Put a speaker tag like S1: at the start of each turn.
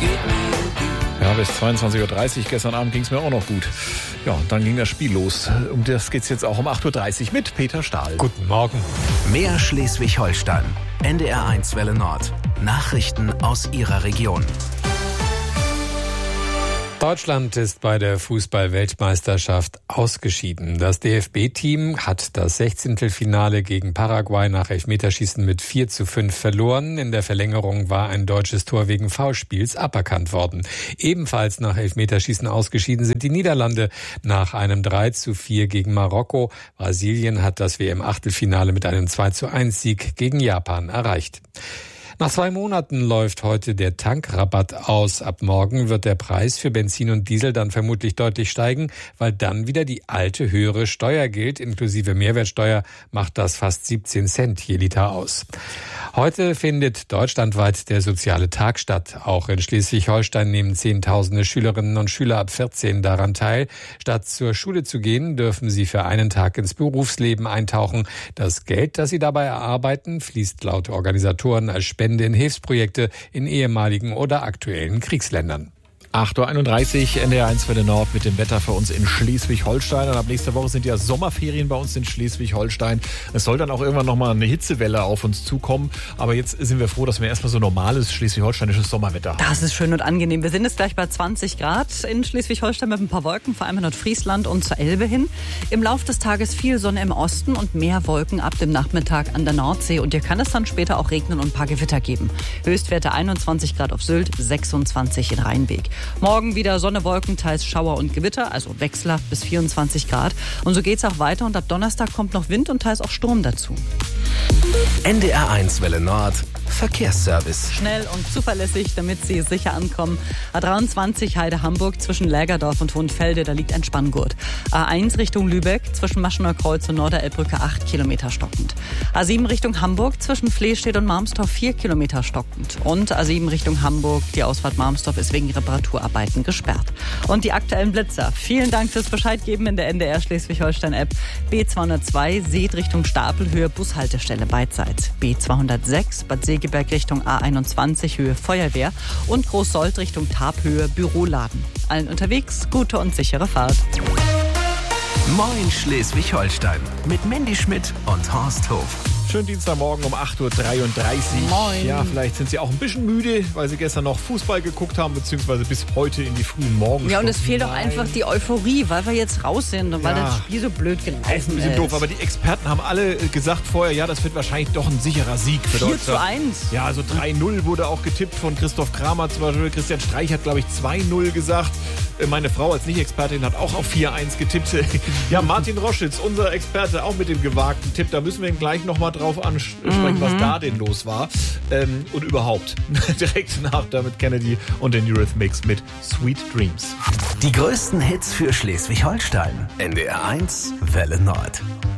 S1: Ja, bis 22.30 Uhr. Gestern Abend ging es mir auch noch gut. Ja, und dann ging das Spiel los. Um das geht es jetzt auch um 8.30 Uhr mit Peter Stahl.
S2: Guten Morgen.
S3: Mehr Schleswig-Holstein. NDR1 Welle Nord. Nachrichten aus Ihrer Region.
S2: Deutschland ist bei der Fußball-Weltmeisterschaft ausgeschieden. Das DFB-Team hat das 16. Finale gegen Paraguay nach Elfmeterschießen mit 4:5 verloren. In der Verlängerung war ein deutsches Tor wegen Foulspiels aberkannt worden. Ebenfalls nach Elfmeterschießen ausgeschieden sind die Niederlande nach einem 3:4 gegen Marokko. Brasilien hat das WM-Achtelfinale mit einem 2:1-Sieg gegen Japan erreicht. Nach 2 Monaten läuft heute der Tankrabatt aus. Ab morgen wird der Preis für Benzin und Diesel dann vermutlich deutlich steigen, weil dann wieder die alte höhere Steuer gilt. Inklusive Mehrwertsteuer macht das fast 17 Cent je Liter aus. Heute findet deutschlandweit der soziale Tag statt. Auch in Schleswig-Holstein nehmen Zehntausende Schülerinnen und Schüler ab 14 daran teil. Statt zur Schule zu gehen, dürfen sie für einen Tag ins Berufsleben eintauchen. Das Geld, das sie dabei erarbeiten, fließt laut Organisatoren als Spende in Hilfsprojekte in ehemaligen oder aktuellen Kriegsländern.
S1: 8.31 Uhr, NDR1 Welle Nord mit dem Wetter für uns in Schleswig-Holstein. Und ab nächster Woche sind ja Sommerferien bei uns in Schleswig-Holstein. Es soll dann auch irgendwann nochmal eine Hitzewelle auf uns zukommen. Aber jetzt sind wir froh, dass wir erstmal so normales schleswig-holsteinisches Sommerwetter haben.
S4: Das ist schön und angenehm. Wir sind jetzt gleich bei 20 Grad in Schleswig-Holstein mit ein paar Wolken, vor allem in Nordfriesland und zur Elbe hin. Im Laufe des Tages viel Sonne im Osten und mehr Wolken ab dem Nachmittag an der Nordsee. Und hier kann es dann später auch regnen und ein paar Gewitter geben. Höchstwerte 21 Grad auf Sylt, 26 in Rheinweg. Morgen wieder Sonne, Wolken, teils Schauer und Gewitter, also Wechsler bis 24 Grad. Und so geht's auch weiter und ab Donnerstag kommt noch Wind und teils auch Sturm dazu.
S3: NDR1 Welle Nord. Verkehrsservice.
S4: Schnell und zuverlässig, damit Sie sicher ankommen. A23 Heide-Hamburg zwischen Lägerdorf und Hohenfelde, da liegt ein Spanngurt. A1 Richtung Lübeck zwischen Maschener Kreuz und Norderelbbrücke 8 Kilometer stockend. A7 Richtung Hamburg zwischen Flehstedt und Marmstorf 4 Kilometer stockend. Und A7 Richtung Hamburg, die Ausfahrt Marmstorf ist wegen Reparaturarbeiten gesperrt. Und die aktuellen Blitzer. Vielen Dank fürs Bescheidgeben in der NDR Schleswig-Holstein-App. B202 Seet Richtung Stapelhöhe, Bushaltestelle beidseits. B206 Bad Segeberg Richtung A21 Höhe Feuerwehr und Großsold Richtung Tabhöhe Büroladen. Allen unterwegs gute und sichere Fahrt.
S3: Moin Schleswig-Holstein mit Mandy Schmidt und Horst Hof.
S1: Schönen Dienstagmorgen um 8.33 Uhr.
S4: Moin.
S1: Ja, vielleicht sind Sie auch ein bisschen müde, weil Sie gestern noch Fußball geguckt haben, beziehungsweise bis heute in die frühen Morgenstunden.
S4: Ja, und es fehlt auch einfach die Euphorie, weil wir jetzt raus sind und weil das Spiel so blöd gelaufen ist.
S1: Ein bisschen doof, aber die Experten haben alle gesagt vorher, ja, das wird wahrscheinlich doch ein sicherer Sieg für Deutschland.
S4: 4:1.
S1: Ja, also 3:0 wurde auch getippt von Christoph Kramer zum Beispiel. Christian Streich hat, glaube ich, 2:0 gesagt. Meine Frau als Nicht-Expertin hat auch auf 4:1 getippt. Ja, Martin Roschitz, unser Experte, auch mit dem gewagten Tipp. Da müssen wir ihn gleich nochmal drauf ansprechen, was da denn los war. Und überhaupt. Direkt nach Dermot Kennedy und den Eurythmics mit Sweet Dreams.
S3: Die größten Hits für Schleswig-Holstein. NDR1 Welle Nord.